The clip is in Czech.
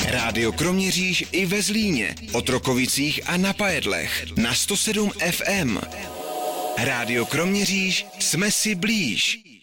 Rádio Kroměříž i ve Zlíně, Otrokovicích a na Pajedlech na 107 FM. Rádio Kroměříž, jsme si blíž.